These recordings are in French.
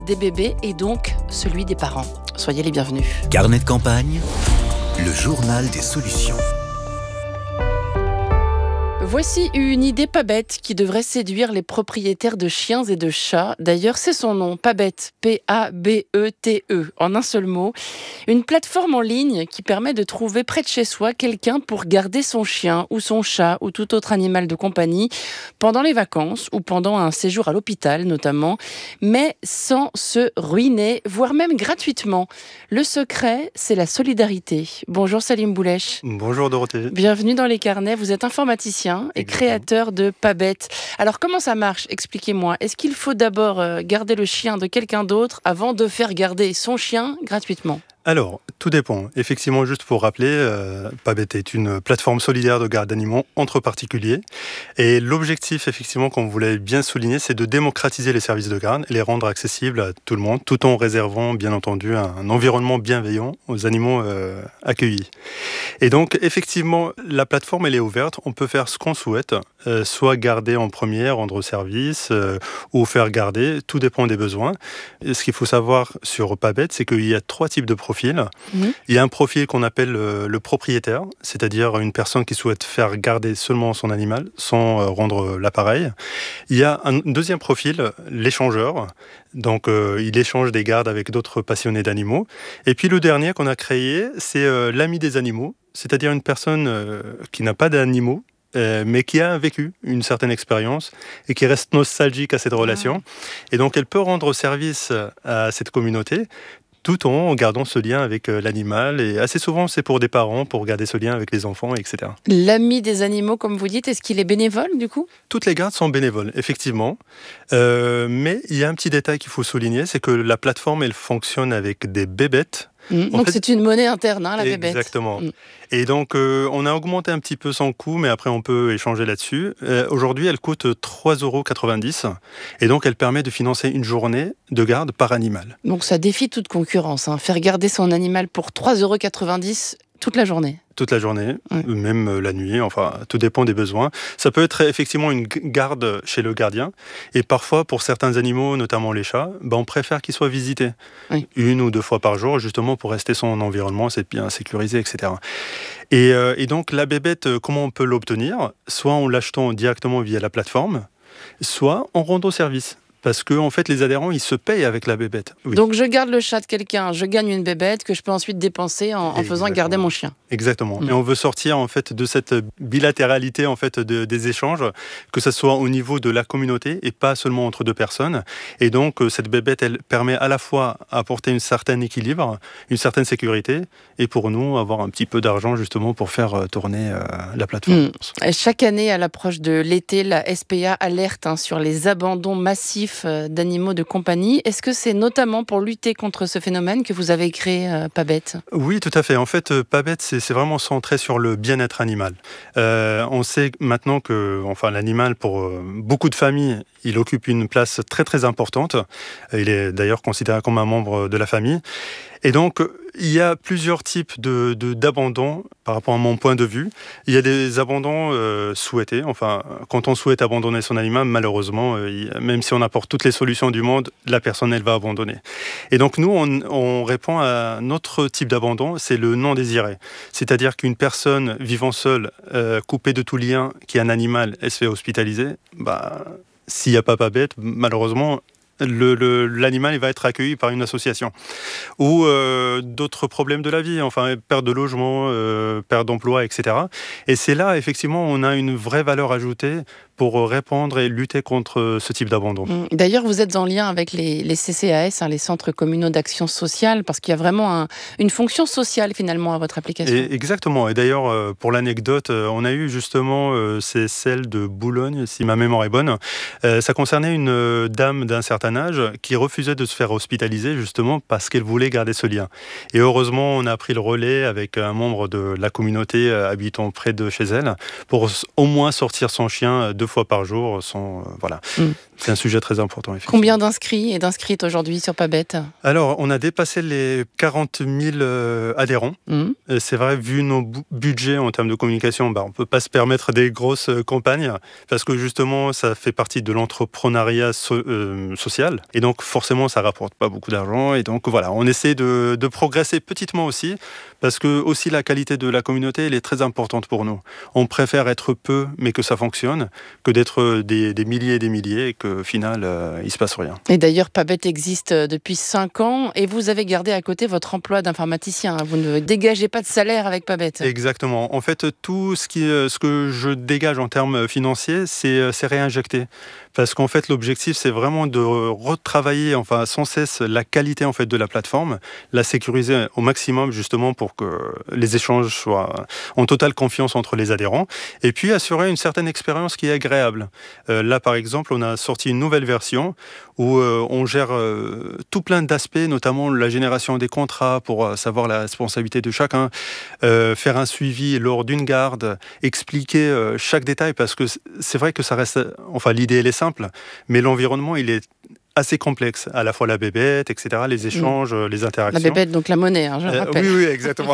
des bébés et donc celui des parents. Soyez les bienvenus. Carnet de campagne, le journal des solutions. Voici une idée pas bête qui devrait séduire les propriétaires de chiens et de chats. D'ailleurs, c'est son nom, pas bête, P-A-B-E-T-E, en un seul mot. Une plateforme en ligne qui permet de trouver près de chez soi quelqu'un pour garder son chien ou son chat ou tout autre animal de compagnie pendant les vacances ou pendant un séjour à l'hôpital notamment, mais sans se ruiner, voire même gratuitement. Le secret, c'est la solidarité. Bonjour Salim Boulech. Bonjour Dorothée. Bienvenue dans les carnets, vous êtes informaticien et créateur de Pas Bête. Alors comment ça marche ? Expliquez-moi. Est-ce qu'il faut d'abord garder le chien de quelqu'un d'autre avant de faire garder son chien gratuitement ? Alors, tout dépend. Effectivement, juste pour rappeler, Pas Bête est une plateforme solidaire de garde d'animaux entre particuliers. Et l'objectif, effectivement, comme vous l'avez bien souligné, c'est de démocratiser les services de garde et les rendre accessibles à tout le monde, tout en réservant, bien entendu, un environnement bienveillant aux animaux accueillis. Et donc, effectivement, la plateforme, elle est ouverte. On peut faire ce qu'on souhaite, soit garder en première, rendre service, ou faire garder. Tout dépend des besoins. Et ce qu'il faut savoir sur Pas Bête, c'est qu'il y a 3 types de profils. Il y a un profil qu'on appelle le propriétaire, c'est-à-dire une personne qui souhaite faire garder seulement son animal sans rendre l'appareil. Il y a un deuxième profil, l'échangeur. Donc, il échange des gardes avec d'autres passionnés d'animaux. Et puis, le dernier qu'on a créé, c'est l'ami des animaux, c'est-à-dire une personne qui n'a pas d'animaux, mais qui a vécu une certaine expérience et qui reste nostalgique à cette relation. Et donc, elle peut rendre service à cette communauté tout en gardant ce lien avec l'animal. Et assez souvent, c'est pour des parents, pour garder ce lien avec les enfants, etc. L'ami des animaux, comme vous dites, est-ce qu'il est bénévole, du coup ? Toutes les gardes sont bénévoles, effectivement. Mais il y a un petit détail qu'il faut souligner, c'est que la plateforme, elle fonctionne avec des bébêtes. Donc c'est une monnaie interne, la bébête. Exactement. Et donc, on a augmenté un petit peu son coût, mais après, on peut échanger là-dessus. Aujourd'hui, elle coûte 3,90 €. Et donc, elle permet de financer une journée de garde par animal. Donc, ça défie toute concurrence. Faire garder son animal pour 3,90 € toute la journée. Toute la journée, même la nuit, enfin, tout dépend des besoins. Ça peut être effectivement une garde chez le gardien. Et parfois, pour certains animaux, notamment les chats, on préfère qu'ils soient visités 1 ou 2 fois par jour, justement pour rester son environnement, c'est bien sécurisé, etc. Et donc, la bébête, comment on peut l'obtenir ? Soit en l'achetant directement via la plateforme, soit en rendant service. Parce que en fait, les adhérents, ils se payent avec la bébête. Oui. Donc, je garde le chat de quelqu'un, je gagne une bébête que je peux ensuite dépenser en faisant garder mon chien. Exactement. Et on veut sortir en fait de cette bilatéralité en fait des échanges, que ce soit au niveau de la communauté et pas seulement entre 2 personnes. Et donc, cette bébête, elle permet à la fois d'apporter un certain équilibre, une certaine sécurité, et pour nous, avoir un petit peu d'argent justement pour faire tourner la plateforme. Chaque année, à l'approche de l'été, la SPA alerte sur les abandons massifs d'animaux de compagnie. Est-ce que c'est notamment pour lutter contre ce phénomène que vous avez créé Pas Bête ? Oui, tout à fait. En fait, Pas Bête, c'est vraiment centré sur le bien-être animal. On sait maintenant que l'animal, pour beaucoup de familles, il occupe une place très très importante. Il est d'ailleurs considéré comme un membre de la famille. Et donc, il y a plusieurs types d'abandons par rapport à mon point de vue. Il y a des abandons souhaités. Enfin, quand on souhaite abandonner son animal, malheureusement, même si on apporte toutes les solutions du monde, la personne, elle va abandonner. Et donc, nous, on répond à notre type d'abandon, c'est le non désiré. C'est-à-dire qu'une personne vivant seule, coupée de tout lien, qui est un animal, elle se fait hospitaliser, s'il n'y a pas Bête, malheureusement, l'animal il va être accueilli par une association. Ou d'autres problèmes de la vie, perte de logement, perte d'emploi, etc. Et c'est là, effectivement, on a une vraie valeur ajoutée pour répondre et lutter contre ce type d'abandon. D'ailleurs, vous êtes en lien avec les CCAS, les centres communaux d'action sociale, parce qu'il y a vraiment une fonction sociale finalement à votre application. Exactement. Et d'ailleurs, pour l'anecdote, on a eu justement, c'est celle de Boulogne, si ma mémoire est bonne. Ça concernait une dame d'un certain âge qui refusait de se faire hospitaliser justement parce qu'elle voulait garder ce lien. Et heureusement, on a pris le relais avec un membre de la communauté habitant près de chez elle pour au moins sortir son chien 2 fois par jour. Voilà. C'est un sujet très important. Combien d'inscrits et d'inscrites aujourd'hui sur Pabet ? Alors, on a dépassé les 40 000 adhérents. C'est vrai, vu nos budgets en termes de communication, on ne peut pas se permettre des grosses campagnes parce que justement, ça fait partie de l'entrepreneuriat social. Et donc, forcément, ça ne rapporte pas beaucoup d'argent. Et donc, voilà, on essaie de progresser petitement aussi parce que aussi la qualité de la communauté, elle est très importante pour nous. On préfère être peu, mais que ça fonctionne, que d'être des milliers et des milliers et qu'au final, il ne se passe rien. Et d'ailleurs, Pabet existe depuis 5 ans et vous avez gardé à côté votre emploi d'informaticien. Vous ne dégagez pas de salaire avec Pabet. Exactement. En fait, tout ce que je dégage en termes financiers, c'est réinjecté. Parce qu'en fait, l'objectif, c'est vraiment de retravailler sans cesse la qualité en fait, de la plateforme, la sécuriser au maximum justement pour que les échanges soient en totale confiance entre les adhérents et puis assurer une certaine expérience qui est agréable. Là, par exemple, on a sorti une nouvelle version où on gère tout plein d'aspects, notamment la génération des contrats pour savoir la responsabilité de chacun, faire un suivi lors d'une garde, expliquer chaque détail parce que c'est vrai que ça reste... l'idée, elle est simple, mais l'environnement, il est assez complexe, à la fois la bébête, etc., les échanges, les interactions. La bébête, donc la monnaie, je le rappelle. Oui, exactement.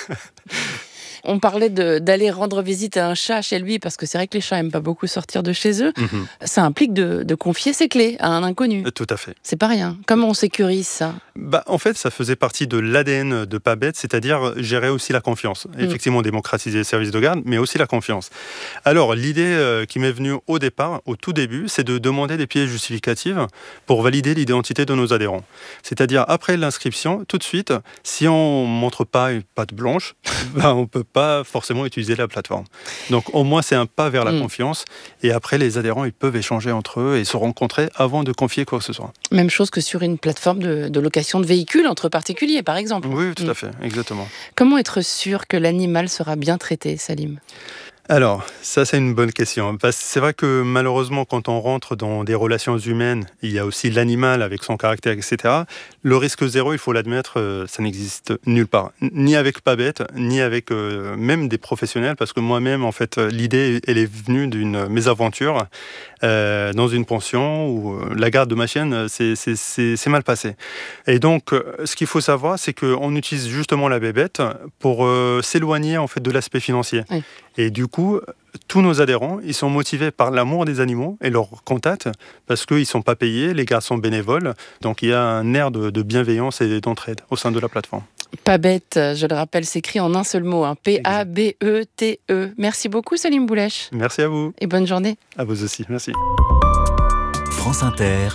On parlait d'aller rendre visite à un chat chez lui, parce que c'est vrai que les chats n'aiment pas beaucoup sortir de chez eux. Ça implique de confier ses clés à un inconnu. Tout à fait. C'est pas rien. Comment on sécurise ça ? En fait, ça faisait partie de l'ADN de Pabet, c'est-à-dire gérer aussi la confiance. Effectivement, démocratiser les services de garde, mais aussi la confiance. Alors, l'idée qui m'est venue au départ, au tout début, c'est de demander des pièces justificatives pour valider l'identité de nos adhérents. C'est-à-dire, après l'inscription, tout de suite, si on ne montre pas une patte blanche, on ne peut pas forcément utiliser la plateforme. Donc, au moins, c'est un pas vers la confiance. Et après, les adhérents, ils peuvent échanger entre eux et se rencontrer avant de confier quoi que ce soit. Même chose que sur une plateforme de location de véhicules entre particuliers, par exemple. Oui, tout à fait, exactement. Comment être sûr que l'animal sera bien traité, Salim ? Alors, ça c'est une bonne question. Parce que c'est vrai que malheureusement, quand on rentre dans des relations humaines, il y a aussi l'animal avec son caractère, etc. Le risque zéro, il faut l'admettre, ça n'existe nulle part. Ni avec Pabet, ni avec même des professionnels, parce que moi-même, en fait, l'idée, elle est venue d'une mésaventure dans une pension où la garde de ma chienne, c'est mal passé. Et donc, ce qu'il faut savoir, c'est qu'on utilise justement la bébête pour s'éloigner en fait de l'aspect financier. Oui. Et du coup, tous nos adhérents, ils sont motivés par l'amour des animaux et leur contact parce qu'ils ne sont pas payés, les gardes sont bénévoles. Donc il y a un air de bienveillance et d'entraide au sein de la plateforme. Pabet, je le rappelle, s'écrit en un seul mot, P-A-B-E-T-E. Merci beaucoup Salim Boulech. Merci à vous. Et bonne journée. À vous aussi, merci. France Inter,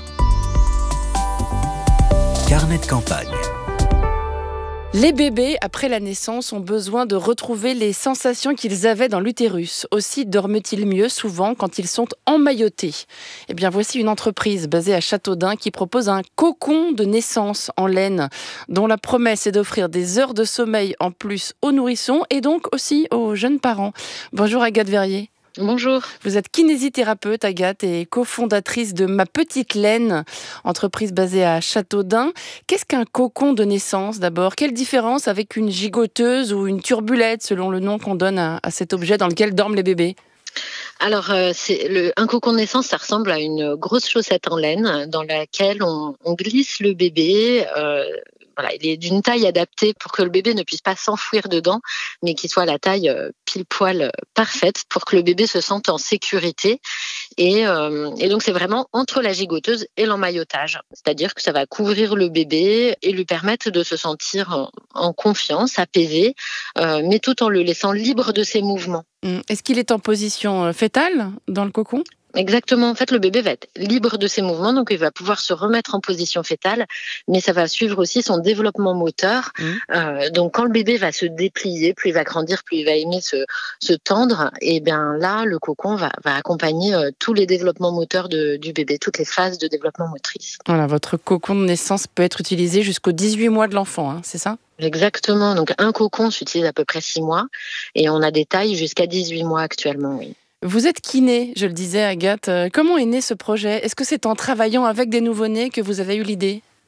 carnet de campagne. Les bébés, après la naissance, ont besoin de retrouver les sensations qu'ils avaient dans l'utérus. Aussi dorment-ils mieux souvent quand ils sont emmaillotés. Eh bien, voici une entreprise basée à Châteaudun qui propose un cocon de naissance en laine, dont la promesse est d'offrir des heures de sommeil en plus aux nourrissons et donc aussi aux jeunes parents. Bonjour Agathe Verrier. Bonjour. Vous êtes kinésithérapeute, Agathe, et cofondatrice de Ma Petite Laine, entreprise basée à Châteaudun. Qu'est-ce qu'un cocon de naissance d'abord ? Quelle différence avec une gigoteuse ou une turbulette, selon le nom qu'on donne à cet objet dans lequel dorment les bébés ? Alors, un cocon de naissance, ça ressemble à une grosse chaussette en laine dans laquelle on glisse le bébé. Il est d'une taille adaptée pour que le bébé ne puisse pas s'enfouir dedans, mais qu'il soit à la taille pile poil parfaite pour que le bébé se sente en sécurité. Et donc, c'est vraiment entre la gigoteuse et l'emmaillotage. C'est-à-dire que ça va couvrir le bébé et lui permettre de se sentir en confiance, apaisé, mais tout en le laissant libre de ses mouvements. Est-ce qu'il est en position fétale dans le cocon ? Exactement. En fait, le bébé va être libre de ses mouvements, donc il va pouvoir se remettre en position fétale, mais ça va suivre aussi son développement moteur. Donc, quand le bébé va se déplier, plus il va grandir, plus il va aimer se tendre, et bien là, le cocon va accompagner tous les développements moteurs du bébé, toutes les phases de développement motrice. Voilà, votre cocon de naissance peut être utilisé jusqu'aux 18 mois de l'enfant, c'est ça ? Exactement. Donc, un cocon s'utilise à peu près 6 mois, et on a des tailles jusqu'à 18 mois actuellement, oui. Vous êtes kiné, je le disais Agathe. Comment est né ce projet ? Est-ce que c'est en travaillant avec des nouveau-nés que vous avez eu l'idée ?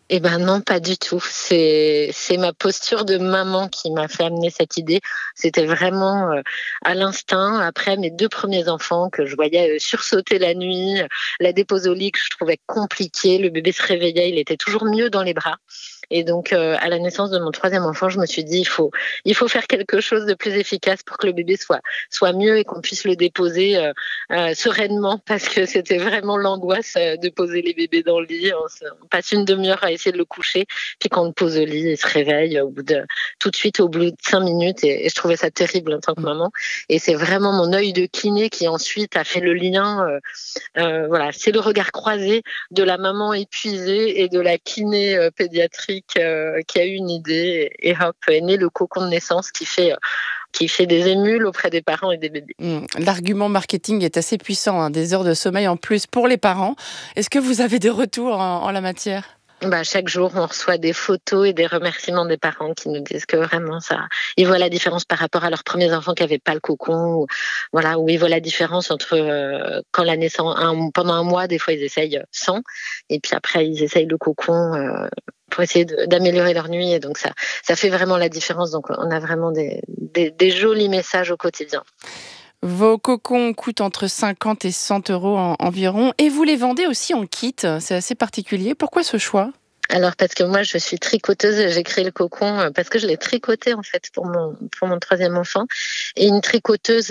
Eh ben non, pas du tout. C'est ma posture de maman qui m'a fait amener cette idée. C'était vraiment à l'instinct, après mes 2 premiers enfants que je voyais sursauter la nuit, la dépose au lit que je trouvais compliquée, le bébé se réveillait, il était toujours mieux dans les bras. Et donc, à la naissance de mon 3e enfant, je me suis dit: «Il faut faire quelque chose de plus efficace pour que le bébé soit mieux et qu'on puisse le déposer, sereinement», parce que c'était vraiment l'angoisse, de poser les bébés dans le lit. On passe une demi-heure à essayer de le coucher, puis quand on le pose au lit, il se réveille tout de suite au bout de 5 minutes et je trouvais ça terrible en tant que maman. Et c'est vraiment mon œil de kiné qui ensuite a fait le lien, voilà, c'est le regard croisé de la maman épuisée et de la kiné pédiatrique qui a eu une idée, et hop, est né le cocon de naissance qui fait des émules auprès des parents et des bébés. L'argument marketing est assez puissant, hein, des heures de sommeil en plus pour les parents. Est-ce que vous avez des retours en la matière ? Chaque jour, on reçoit des photos et des remerciements des parents qui nous disent que vraiment ils voient la différence par rapport à leurs premiers enfants qui n'avaient pas le cocon, où ils voient la différence entre quand la naissance, pendant un mois, des fois ils essayent sans, et puis après ils essayent le cocon pour essayer d'améliorer leur nuit, et donc ça fait vraiment la différence. Donc on a vraiment des jolis messages au quotidien. Vos cocons coûtent entre 50 et 100 euros environ, et vous les vendez aussi en kit. C'est assez particulier. Pourquoi ce choix ? Alors parce que moi je suis tricoteuse, j'ai créé le cocon parce que je l'ai tricoté en fait pour mon 3e enfant, et une tricoteuse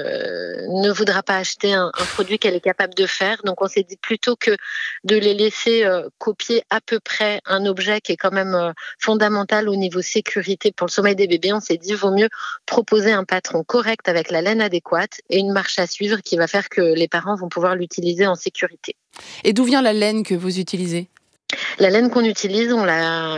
ne voudra pas acheter un produit qu'elle est capable de faire, donc on s'est dit plutôt que de les laisser copier à peu près un objet qui est quand même fondamental au niveau sécurité pour le sommeil des bébés, on s'est dit vaut mieux proposer un patron correct avec la laine adéquate et une marche à suivre qui va faire que les parents vont pouvoir l'utiliser en sécurité. Et d'où vient la laine que vous utilisez ? La laine qu'on utilise, on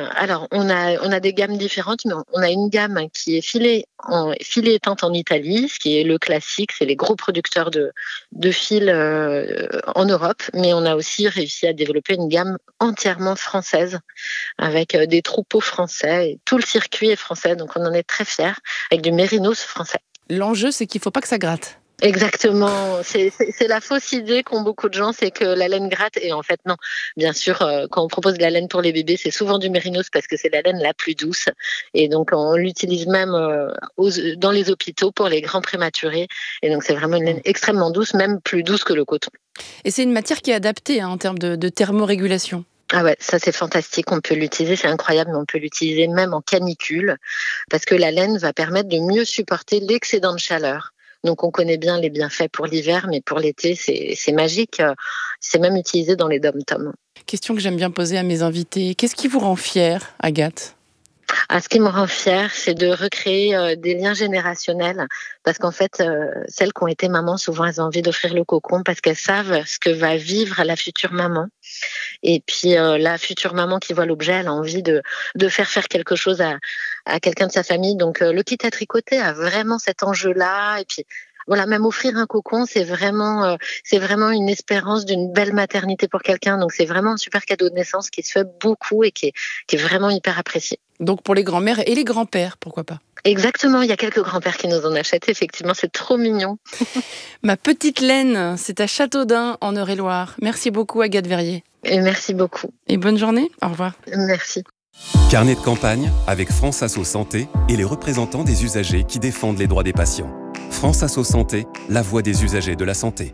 a des gammes différentes, mais on a une gamme qui est filet éteinte en Italie, ce qui est le classique, c'est les gros producteurs de fils en Europe, mais on a aussi réussi à développer une gamme entièrement française, avec des troupeaux français, et tout le circuit est français, donc on en est très fiers, avec du mérinos français. L'enjeu, c'est qu'il ne faut pas que ça gratte. Exactement, c'est la fausse idée qu'ont beaucoup de gens, c'est que la laine gratte, et en fait non. Bien sûr, quand on propose de la laine pour les bébés, c'est souvent du mérinos parce que c'est la laine la plus douce, et donc on l'utilise même dans les hôpitaux pour les grands prématurés, et donc c'est vraiment une laine extrêmement douce, même plus douce que le coton. Et c'est une matière qui est adaptée en termes de thermorégulation. Ah ouais, ça c'est fantastique, on peut l'utiliser, c'est incroyable, mais on peut l'utiliser même en canicule, parce que la laine va permettre de mieux supporter l'excédent de chaleur. Donc on connaît bien les bienfaits pour l'hiver, mais pour l'été, c'est magique. C'est même utilisé dans les dom-toms. Question que j'aime bien poser à mes invités. Qu'est-ce qui vous rend fière, Agathe ? Ce qui me rend fière, c'est de recréer des liens générationnels, parce qu'en fait, celles qui ont été mamans, souvent elles ont envie d'offrir le cocon parce qu'elles savent ce que va vivre la future maman. Et puis la future maman qui voit l'objet, elle a envie de faire quelque chose à quelqu'un de sa famille. Donc le kit à tricoter a vraiment cet enjeu-là. Et puis voilà, même offrir un cocon, c'est vraiment une espérance d'une belle maternité pour quelqu'un. Donc c'est vraiment un super cadeau de naissance qui se fait beaucoup et qui est vraiment hyper apprécié. Donc pour les grands-mères et les grands-pères, pourquoi pas ? Exactement, il y a quelques grands-pères qui nous en achètent, effectivement, c'est trop mignon. Ma petite laine, c'est à Châteaudun, en Eure-et-Loire. Merci beaucoup, Agathe Verrier. Et merci beaucoup. Et bonne journée, au revoir. Merci. Carnet de campagne avec France Asso Santé et les représentants des usagers qui défendent les droits des patients. France Asso Santé, la voix des usagers de la santé.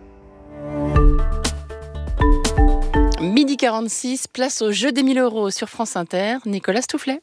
12h46, place au jeu des 1000 € sur France Inter. Nicolas Stoufflet.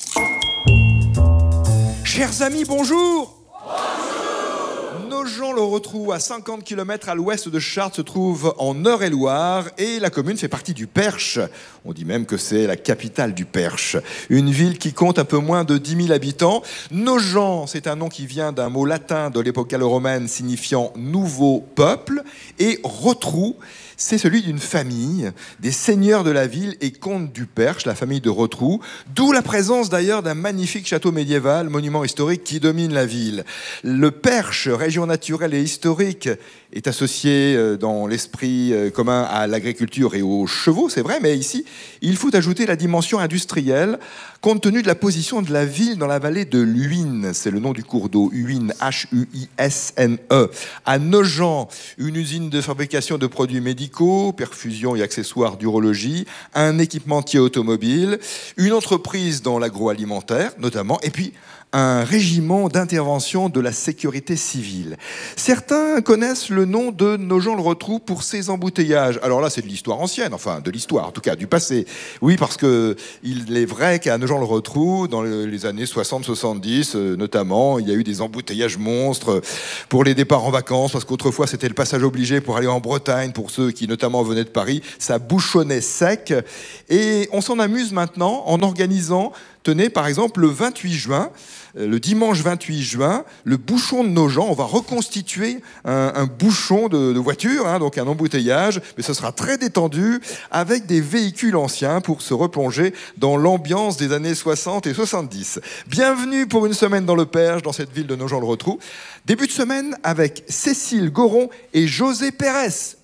Chers amis, bonjour. Nogent-le-Rotrou, à 50 km à l'ouest de Chartres, se trouve en Eure-et-Loire, et la commune fait partie du Perche. On dit même que c'est la capitale du Perche. Une ville qui compte un peu moins de 10 000 habitants. Nogent, c'est un nom qui vient d'un mot latin de l'époque gallo-romaine signifiant « nouveau peuple », et Rotrou, c'est celui d'une famille, des seigneurs de la ville et comtes du Perche, la famille de Rotrou, d'où la présence d'ailleurs d'un magnifique château médiéval, monument historique qui domine la ville. Le Perche, région naturelle et historique, est associé dans l'esprit commun à l'agriculture et aux chevaux, c'est vrai, mais ici, il faut ajouter la dimension industrielle, compte tenu de la position de la ville dans la vallée de l'Huisne, c'est le nom du cours d'eau, Huisne, Huisne. À Nogent, une usine de fabrication de produits médicaux médicaux, perfusion et accessoires d'urologie, un équipementier automobile, une entreprise dans l'agroalimentaire notamment, et puis un régiment d'intervention de la sécurité civile. Certains connaissent le nom de Nogent-le-Rotrou pour ses embouteillages. Alors là, c'est de l'histoire ancienne, enfin de l'histoire, en tout cas du passé. Oui, parce que il est vrai qu'à Nogent-le-Rotrou, dans les années 60-70 notamment, il y a eu des embouteillages monstres pour les départs en vacances, parce qu'autrefois c'était le passage obligé pour aller en Bretagne, pour ceux qui notamment venaient de Paris. Ça bouchonnait sec. Et on s'en amuse maintenant en organisant, tenez, par exemple, le 28 juin, le dimanche 28 juin, le bouchon de Nogent. On va reconstituer un bouchon de voiture, hein, donc un embouteillage, mais ce sera très détendu, avec des véhicules anciens pour se replonger dans l'ambiance des années 60 et 70. Bienvenue pour une semaine dans le Perche, dans cette ville de Nogent-le-Rotrou. Début de semaine avec Cécile Goron et José Pérez.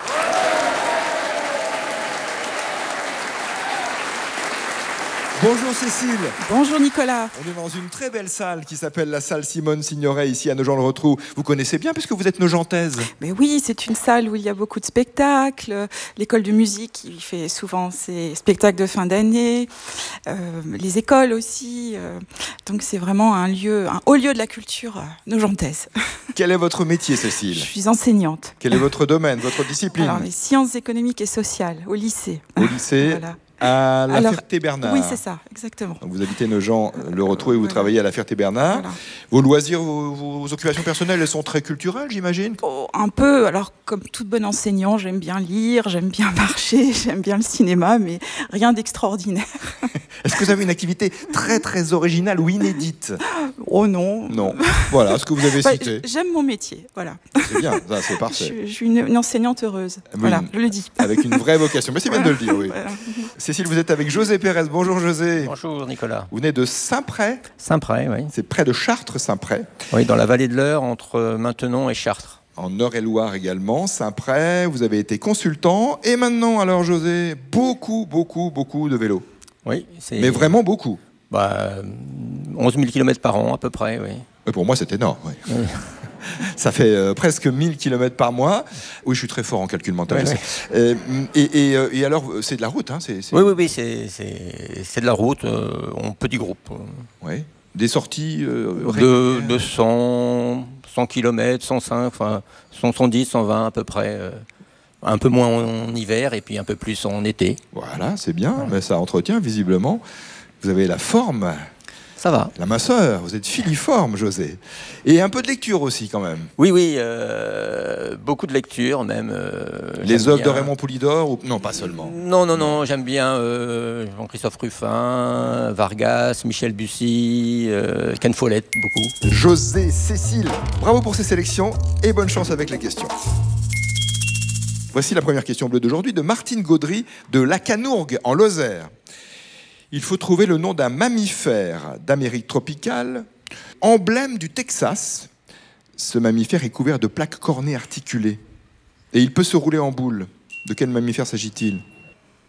Bonjour Cécile. Bonjour Nicolas. On est dans une très belle salle qui s'appelle la salle Simone Signoret ici à Nogent-le-Rotrou. Vous connaissez bien puisque vous êtes nogentaise. Mais oui, c'est une salle où il y a beaucoup de spectacles. L'école de musique qui fait souvent ses spectacles de fin d'année. Les écoles aussi. Donc c'est vraiment un haut lieu de la culture nogentaise. Quel est votre métier Cécile ? Je suis enseignante. Quel est votre domaine, votre discipline ? Alors les sciences économiques et sociales au lycée. Au lycée. Voilà. À la Ferté-Bernard. Oui, c'est ça, exactement. Donc vous habitez Nogent-le-Rotrou et vous travaillez à la Ferté-Bernard. Voilà. Vos loisirs, vos occupations personnelles, elles sont très culturelles, j'imagine ? Un peu. Alors, comme tout bon enseignant, j'aime bien lire, j'aime bien marcher, j'aime bien le cinéma, mais rien d'extraordinaire. Est-ce que vous avez une activité très, très originale ou inédite ? Oh non. Non. Voilà ce que vous avez cité. J'aime mon métier, voilà. C'est bien, ça, c'est parfait. Je suis une enseignante heureuse. Oui, voilà, je le dis. Avec une vraie vocation. Mais c'est bien de le dire, oui. Voilà. Cécile, vous êtes avec José Pérez. Bonjour José. Bonjour Nicolas. Vous venez de Saint-Pré. Saint-Pré, oui. C'est près de Chartres, Saint-Pré. Oui, dans la vallée de l'Eure, entre Maintenon et Chartres. En Eure-et-Loire également, Saint-Pré. Vous avez été consultant. Et maintenant, alors José, beaucoup de vélos. Oui. Mais vraiment beaucoup. 11 000 km par an à peu près, oui. Et pour moi, c'est énorme, oui. Oui. Ça fait presque 1000 km par mois. Oui, je suis très fort en calcul mental. Oui. Et alors, c'est de la route, hein, Oui, c'est de la route, en petit groupe. Oui. Des sorties de 100 km, 105, enfin 110, 120 à peu près. Un peu moins en hiver et puis un peu plus en été. Voilà, c'est bien, mais ça entretient visiblement. Vous avez la forme. Ça va. La minceur, vous êtes filiforme, José. Et un peu de lecture aussi, quand même. Oui, beaucoup de lecture, même. Les œuvres de Raymond Poulidor ou... Non, pas seulement. Non, j'aime bien Jean-Christophe Ruffin, Vargas, Michel Bussy, Ken Follett, beaucoup. José, Cécile, bravo pour ces sélections et bonne chance avec les questions. Voici la première question bleue d'aujourd'hui de Martine Gaudry de Lacanourgue, en Lozère. Il faut trouver le nom d'un mammifère d'Amérique tropicale, emblème du Texas. Ce mammifère est couvert de plaques cornées articulées. Et il peut se rouler en boule. De quel mammifère s'agit-il ?